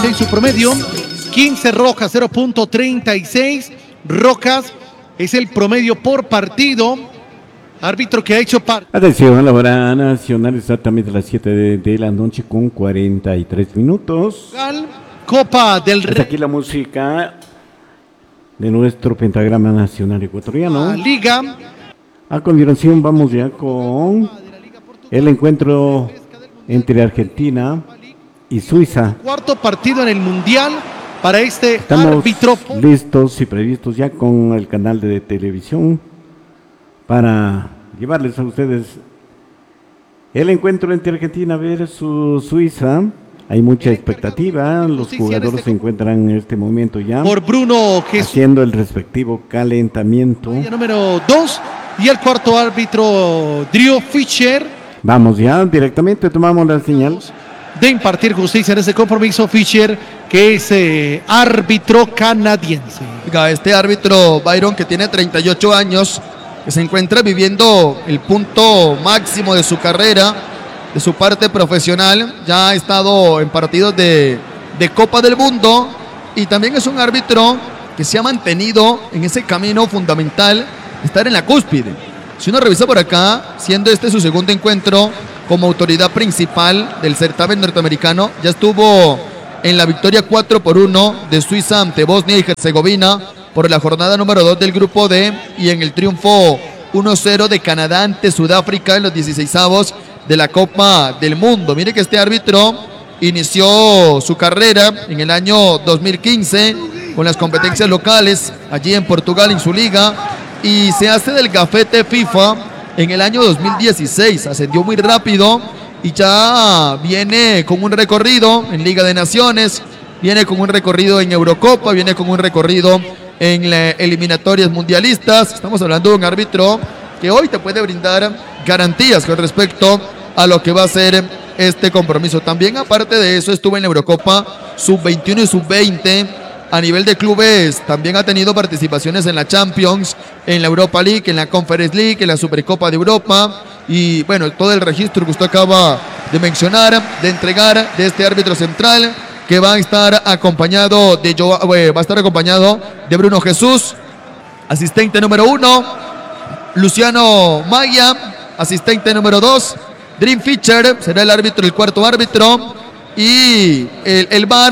0.36 su promedio. 15 Rojas, 0.36. Rojas es el promedio por partido. Árbitro que ha hecho parte. Atención a la hora nacional, exactamente a las 7 de la noche con 43 minutos. Copa del Rey. Hasta aquí la música de nuestro pentagrama nacional ecuatoriano. Liga. A continuación vamos ya con el encuentro entre Argentina y Suiza. Cuarto partido en el Mundial para este Estamos árbitro. listos y previstos ya con el canal de televisión para llevarles a ustedes el encuentro entre Argentina versus Suiza. Hay mucha expectativa, los jugadores se encuentran en este momento ya por Bruno haciendo el respectivo calentamiento. Número 2 y el cuarto árbitro Drew Fischer. Vamos ya directamente, tomamos la señal de impartir justicia en ese compromiso. Fischer, que es árbitro canadiense. Este árbitro, Byron, que tiene 38 años, que se encuentra viviendo el punto máximo de su carrera, de su parte profesional, ya ha estado en partidos de Copa del Mundo y también es un árbitro que se ha mantenido en ese camino fundamental de estar en la cúspide. Si uno revisa por acá, siendo este su segundo encuentro como autoridad principal del certamen norteamericano, ya estuvo en la victoria 4-1 de Suiza ante Bosnia y Herzegovina por la jornada número 2 del grupo D y en el triunfo 1-0 de Canadá ante Sudáfrica en los 16avos de la Copa del Mundo. Mire que este árbitro inició su carrera en el año 2015 con las competencias locales allí en Portugal en su liga y se hace del gafete FIFA en el año 2016. Ascendió muy rápido y ya viene con un recorrido en Liga de Naciones, viene con un recorrido en Eurocopa, viene con un recorrido en eliminatorias mundialistas. Estamos hablando de un árbitro que hoy te puede brindar garantías con respecto a lo que va a ser este compromiso. También, aparte de eso, estuvo en la Eurocopa Sub-21 y Sub-20 a nivel de clubes. También ha tenido participaciones en la Champions, en la Europa League, en la Conference League, en la Supercopa de Europa y bueno, todo el registro que usted acaba de mencionar, de entregar de este árbitro central que va a estar acompañado de Bruno Jesús, asistente número 1, Luciano Maya, asistente número 2, Drew Fischer será el árbitro, el cuarto árbitro, y el VAR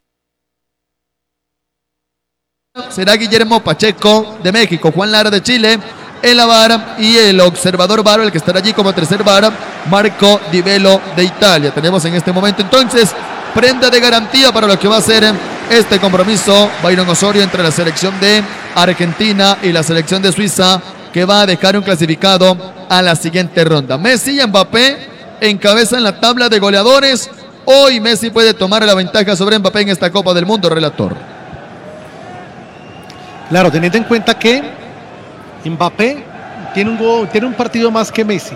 será Guillermo Pacheco de México, Juan Lara de Chile, el VAR y el observador VAR, el que estará allí como tercer VAR, Marco Di Velo de Italia. Tenemos en este momento entonces prenda de garantía para lo que va a ser este compromiso, Byron Osorio, entre la selección de Argentina y la selección de Suiza, que va a dejar un clasificado a la siguiente ronda. Messi y Mbappé encabezan la tabla de goleadores. Hoy Messi puede tomar la ventaja sobre Mbappé en esta Copa del Mundo, relator. Claro, teniendo en cuenta que Mbappé tiene un partido más que Messi.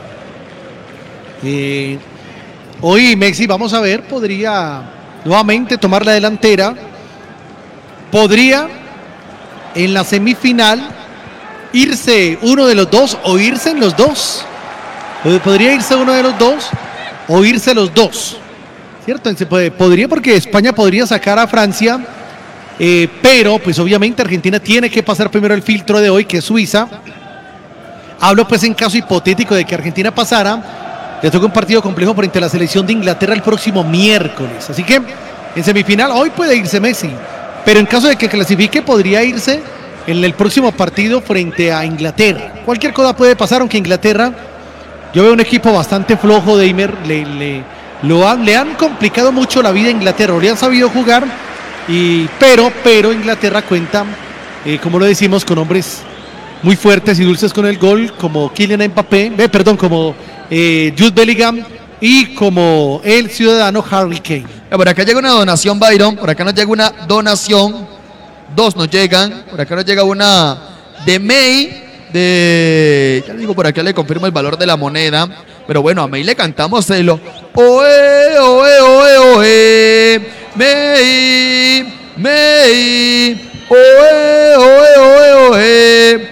Hoy Messi, vamos a ver, podría nuevamente tomar la delantera. Podría en la semifinal irse uno de los dos o irse en los dos. Podría irse uno de los dos o irse los dos, ¿cierto? Podría, porque España podría sacar a Francia, pero pues obviamente Argentina tiene que pasar primero el filtro de hoy, que es Suiza. Hablo pues en caso hipotético de que Argentina pasara, le toca un partido complejo frente a la selección de Inglaterra el próximo miércoles. Así que en semifinal hoy puede irse Messi, pero en caso de que clasifique podría irse en el próximo partido frente a Inglaterra. Cualquier cosa puede pasar, aunque Inglaterra, yo veo un equipo bastante flojo. De Eimer, le han complicado mucho la vida a Inglaterra, le han sabido jugar, pero Inglaterra cuenta, como lo decimos, con hombres muy fuertes y dulces con el gol, como Kylian Mbappé, como Jude Bellingham y como el ciudadano Harry Kane. Por acá llega una donación, Byron, por acá nos llega una donación, dos nos llegan, por acá nos llega una de May, ya le digo, por acá le confirmo el valor de la moneda, pero bueno, a May le cantamos el oe, oe, oe, oe, May, May, oe, oe, oe, oe,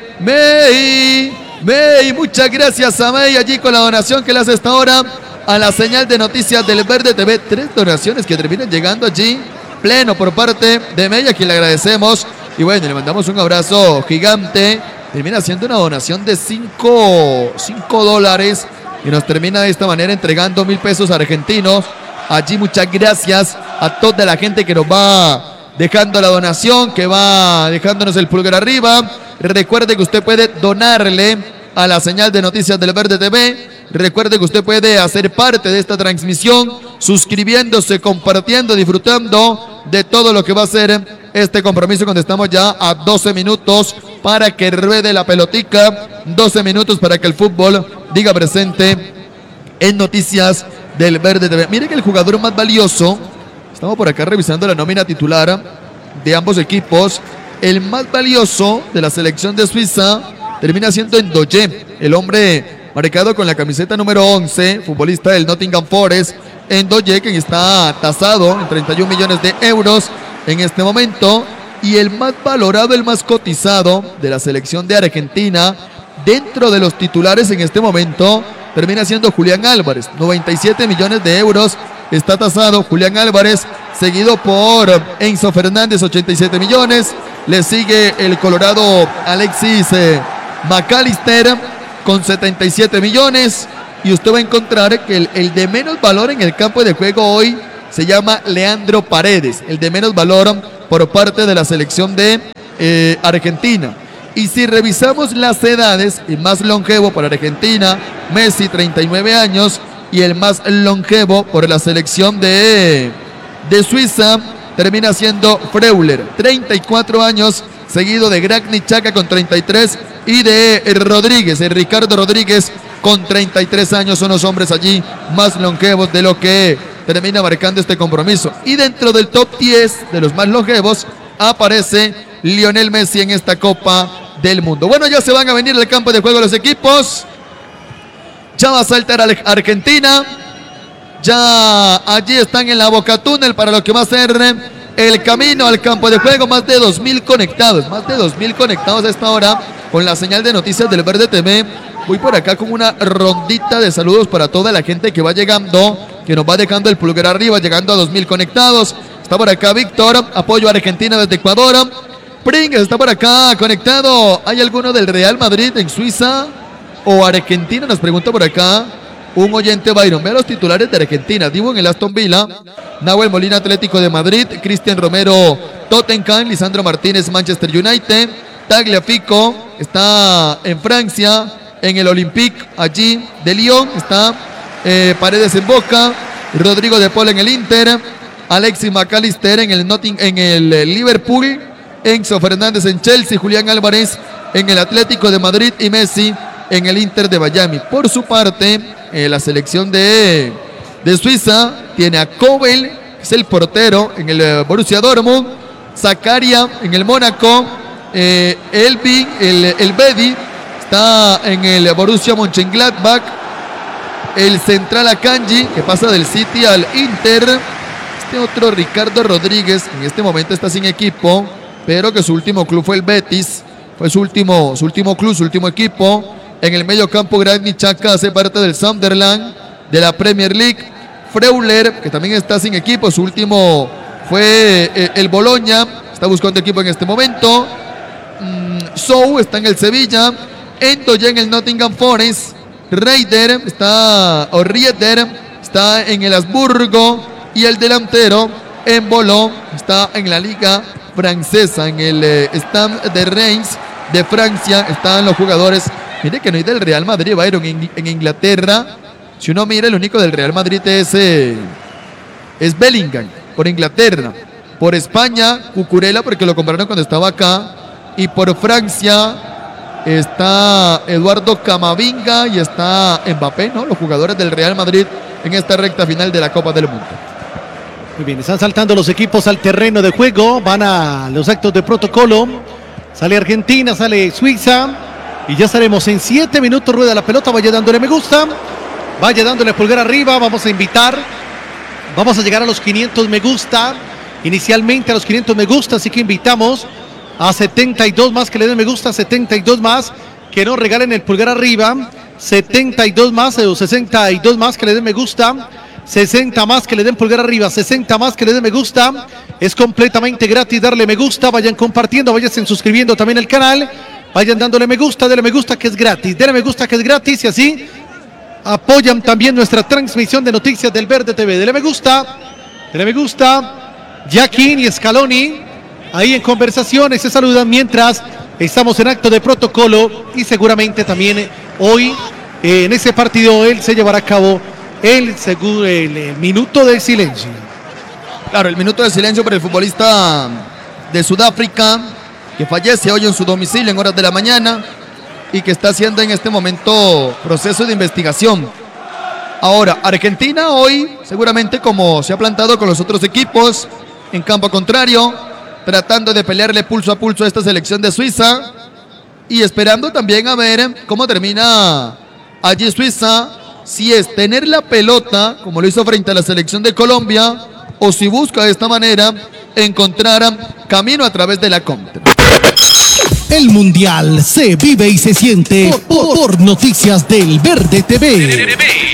May, muchas gracias a May allí con la donación que le hace hasta ahora a la señal de noticias del Verde TV. 3 donaciones que terminan llegando allí pleno por parte de Mella, a quien le agradecemos. Y bueno, le mandamos un abrazo gigante. Termina haciendo una donación de $5 y nos termina de esta manera entregando 1,000 pesos argentinos. Allí muchas gracias a toda la gente que nos va dejando la donación, que va dejándonos el pulgar arriba. Recuerde que usted puede donarle a la señal de noticias del Verde TV. Recuerde que usted puede hacer parte de esta transmisión suscribiéndose, compartiendo, disfrutando de todo lo que va a ser este compromiso cuando estamos ya a 12 minutos para que ruede la pelotica, 12 minutos para que el fútbol diga presente en noticias del Verde TV. Mire que el jugador más valioso, estamos por acá revisando la nómina titular de ambos equipos, el más valioso de la selección de Suiza termina siendo Ndoye, el hombre marcado con la camiseta número 11, futbolista del Nottingham Forest. Ndoye, quien está tasado en 31 millones de euros en este momento, y el más valorado, el más cotizado de la selección de Argentina dentro de los titulares en este momento termina siendo Julián Álvarez, 97 millones de euros está tasado Julián Álvarez, seguido por Enzo Fernández, 87 millones, le sigue el colorado Alexis McAllister con 77 millones, y usted va a encontrar que el de menos valor en el campo de juego hoy se llama Leandro Paredes, el de menos valor por parte de la selección de Argentina. Y si revisamos las edades, el más longevo por Argentina, Messi, 39 años, y el más longevo por la selección de Suiza termina siendo Freuler, 34 años, seguido de Granit Xhaka con 33 y de Rodríguez, Ricardo Rodríguez con 33 años. Son los hombres allí más longevos de lo que termina marcando este compromiso. Y dentro del top 10 de los más longevos aparece Lionel Messi en esta Copa del Mundo. Bueno, ya se van a venir al campo de juego los equipos. Ya va a saltar Argentina. Ya allí están en la Boca Túnel para lo que va a ser el camino al campo de juego. Más de 2,000 conectados. Más de 2,000 conectados a esta hora con la señal de noticias del Verde TV. Voy por acá con una rondita de saludos para toda la gente que va llegando, que nos va dejando el pulgar arriba, llegando a 2,000 conectados. Está por acá Víctor, apoyo a Argentina desde Ecuador. Pringues está por acá conectado. ¿Hay alguno del Real Madrid en Suiza o Argentina? Nos pregunta por acá un oyente. Byron, vea los titulares de Argentina. Dibu en el Aston Villa, Nahuel Molina Atlético de Madrid, Cristian Romero Tottenham, Lisandro Martínez Manchester United, Tagliafico está en Francia, en el Olympique allí de Lyon, está Paredes en Boca, Rodrigo de Paul en el Inter, Alexis McAllister en el Liverpool, Enzo Fernández en Chelsea, Julián Álvarez en el Atlético de Madrid y Messi en el Inter de Miami. Por su parte, la selección de Suiza tiene a Kobel, que es el portero en el Borussia Dortmund, Zakaria en el Mónaco, Elvin, el Bedi está en el Borussia Mönchengladbach, el central Akanji, que pasa del City al Inter. Este otro Ricardo Rodríguez en este momento está sin equipo, pero que su último club fue el Betis, fue su último club, su último equipo. En el medio campo, Granit Xhaka hace parte del Sunderland de la Premier League. Freuler, que también está sin equipo, su último fue el Bologna, está buscando equipo en este momento. Sou está en el Sevilla, Ndoye en el Nottingham Forest, Rieder está en el Habsburgo, y el delantero Embolo está en la liga francesa, en el Stade de Reims de Francia. Están los jugadores. Mire que no hay del Real Madrid, Byron, en Inglaterra. Si uno mira, el único del Real Madrid es Bellingham, por Inglaterra. Por España, Cucurella, porque lo compraron cuando estaba acá. Y por Francia está Eduardo Camavinga y está Mbappé, ¿no? Los jugadores del Real Madrid en esta recta final de la Copa del Mundo. Muy bien, están saltando los equipos al terreno de juego, van a los actos de protocolo. Sale Argentina, sale Suiza. Y ya estaremos en 7 minutos. Rueda la pelota, vaya dándole me gusta, vaya dándole pulgar arriba. Vamos a invitar, vamos a llegar a los 500 me gusta. Inicialmente a los 500 me gusta, así que invitamos a 72 más que le den me gusta, 72 más que nos regalen el pulgar arriba, 72 más o 62 más que le den me gusta 60 más que le den pulgar arriba, 60 más que le den me gusta. Es completamente gratis darle me gusta. Vayan compartiendo, vayan suscribiendo también al canal. Vayan dándole me gusta, denle me gusta que es gratis. Denle me gusta que es gratis y así apoyan también nuestra transmisión de Noticias del Verde TV. Denle me gusta. Denle me gusta. Jackin y Scaloni ahí en conversaciones se saludan mientras estamos en acto de protocolo y seguramente también hoy en ese partido él se llevará a cabo el minuto de silencio. Claro, el minuto de silencio para el futbolista de Sudáfrica que fallece hoy en su domicilio en horas de la mañana y que está haciendo en este momento proceso de investigación. Ahora, Argentina hoy, seguramente como se ha plantado con los otros equipos, en campo contrario, tratando de pelearle pulso a pulso a esta selección de Suiza y esperando también a ver cómo termina allí Suiza, si es tener la pelota, como lo hizo frente a la selección de Colombia, o si busca de esta manera encontrar camino a través de la contra. El Mundial se vive y se siente por Noticias del Verde TV.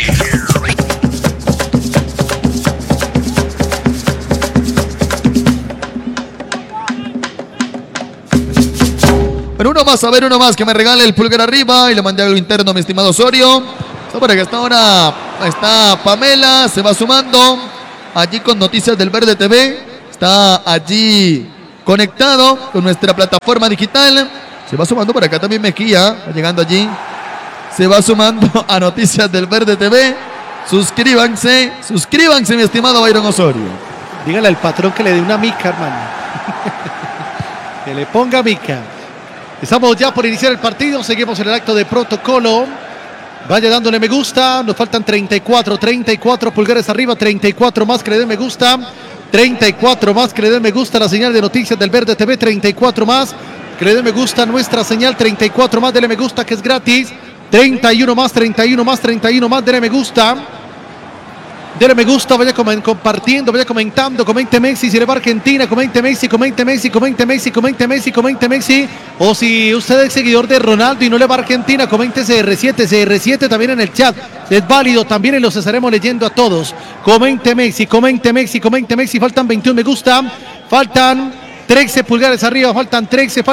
Pero uno más, a ver, uno más que me regale el pulgar arriba y le mandé algo interno, mi estimado Osorio. Para que hasta ahora está Pamela, se va sumando allí con Noticias del Verde TV. Está allí conectado con nuestra plataforma digital. Se va sumando por acá también Mejía, va llegando allí. Se va sumando a Noticias del Verde TV. Suscríbanse, mi estimado Byron Osorio. Dígale al patrón que le dé una mica, hermano. Que le ponga mica. Estamos ya por iniciar el partido, seguimos en el acto de protocolo. Vaya dándole me gusta, nos faltan 34 pulgares arriba, 34 más que le den me gusta, 34 más que le den me gusta la señal de Noticias del Verde TV, 34 más que le den me gusta nuestra señal, 34 más, dele me gusta que es gratis, 31 más, 31 más, 31 más, dele me gusta. Dele me gusta, vaya compartiendo, vaya comentando, comente Messi, si le va a Argentina, comente Messi, comente Messi, comente Messi, comente Messi, comente Messi. O si usted es seguidor de Ronaldo y no le va a Argentina, comente CR7 también en el chat. Es válido también y los estaremos leyendo a todos. Comente Messi, comente Messi, comente Messi. Faltan 21 me gusta, faltan 13 pulgares arriba, faltan 13.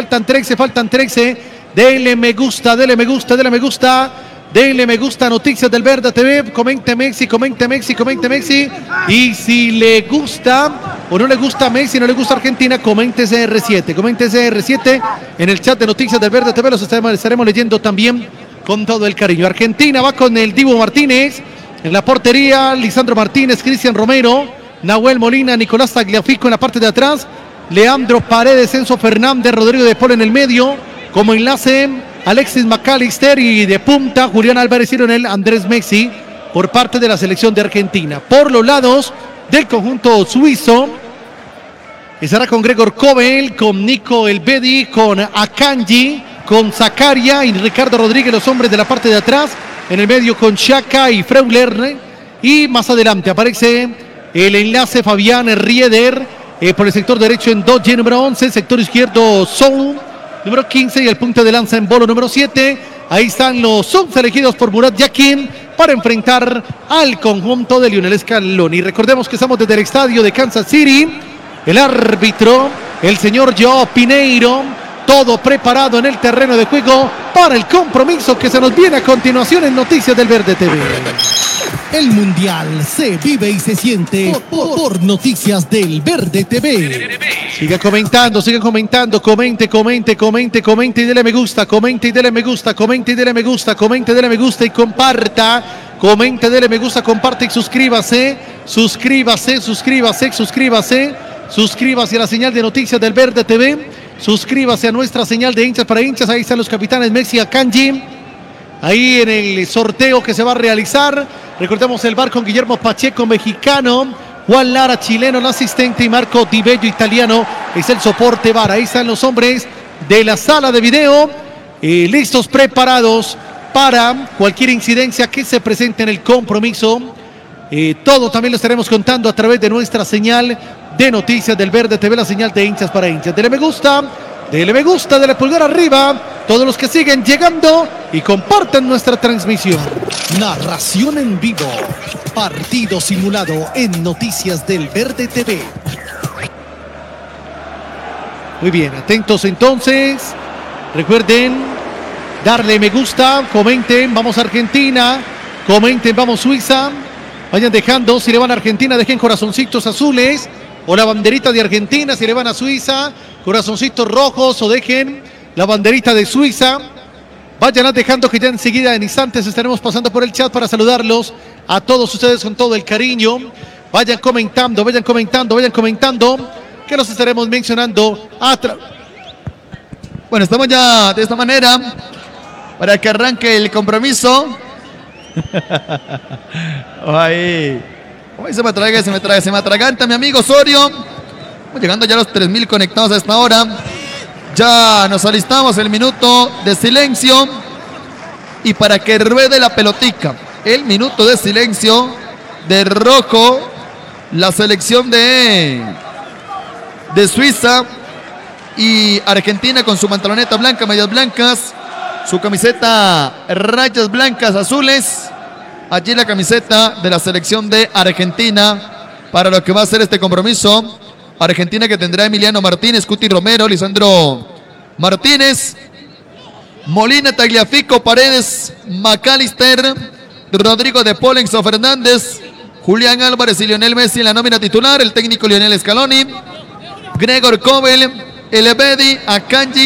Dele me gusta, dele me gusta, dele me gusta. Denle me gusta a Noticias del Verde TV, comente Messi. Y si le gusta o no le gusta Messi, no le gusta Argentina, comente CR7 en el chat de Noticias del Verde TV, los estaremos leyendo también con todo el cariño. Argentina va con el Dibu Martínez, en la portería, Lisandro Martínez, Cristian Romero, Nahuel Molina, Nicolás Tagliafico en la parte de atrás, Leandro Paredes, Enzo Fernández, Rodrigo de Paul en el medio, como enlace Alexis McAllister y de punta Julián Álvarez y Lionel Andrés Messi por parte de la selección de Argentina. Por los lados del conjunto suizo estará con Gregor Kobel, con Nico Elvedi, con Akanji, con Zakaria y Ricardo Rodríguez, los hombres de la parte de atrás. En el medio con Xhaka y Freuler. Y más adelante aparece el enlace Fabián Rieder por el sector derecho en Dodge número 11, sector izquierdo Soul número 15 y el punto de lanza en Bolo número 7. Ahí están los subs elegidos por Murat Yakin para enfrentar al conjunto de Lionel Scaloni. Recordemos que estamos desde el estadio de Kansas City. El árbitro, el señor Joao Pineiro, todo preparado en el terreno de juego para el compromiso que se nos viene a continuación en Noticias del Verde TV. El Mundial se vive y se siente por Noticias del Verde TV. Sigan comentando, comente y dele me gusta, comente y dele me gusta y comparta, comente, dele me gusta, comparte y suscríbase a la señal de Noticias del Verde TV, suscríbase a nuestra señal de hinchas para hinchas, ahí están los capitanes Messi y Akanji, ahí en el sorteo que se va a realizar. Recordemos el bar con Guillermo Pacheco, mexicano, Juan Lara, chileno, el asistente, y Marco Di Bello, italiano, es el soporte bar. Ahí están los hombres de la sala de video, listos, preparados para cualquier incidencia que se presente en el compromiso. Todo también lo estaremos contando a través de nuestra señal de Noticias del Verde TV, la señal de hinchas para hinchas. Dele me gusta, dele pulgar arriba, todos los que siguen llegando y compartan nuestra transmisión. Narración en vivo. Partido simulado en Noticias del Verde TV. Muy bien, atentos entonces. Recuerden darle me gusta, comenten, vamos a Argentina, comenten, vamos Suiza. Vayan dejando, si le van a Argentina, dejen corazoncitos azules o la banderita de Argentina. Si le van a Suiza, corazoncitos rojos o dejen la banderita de Suiza. Vayan dejando que ya enseguida, en instantes, estaremos pasando por el chat para saludarlos a todos ustedes con todo el cariño. Vayan comentando, vayan comentando, vayan comentando, que los estaremos mencionando Bueno, estamos ya de esta manera para que arranque el compromiso. Ahí. Uy, se me atraganta mi amigo Osorio. Estamos llegando ya a los 3.000 conectados a esta hora. Ya nos alistamos el minuto de silencio. Y para que ruede la pelotica, el minuto de silencio de rojo, la selección de Suiza y Argentina con su pantaloneta blanca, medias blancas, su camiseta rayas blancas azules. Allí la camiseta de la selección de Argentina para lo que va a ser este compromiso. Argentina que tendrá Emiliano Martínez, Cuti Romero, Lisandro Martínez, Molina, Tagliafico, Paredes, McAllister, Rodrigo de Paul, Enzo Fernández, Julián Álvarez y Lionel Messi en la nómina titular. El técnico Lionel Scaloni, Gregor Kobel, Elebedi, Akanji,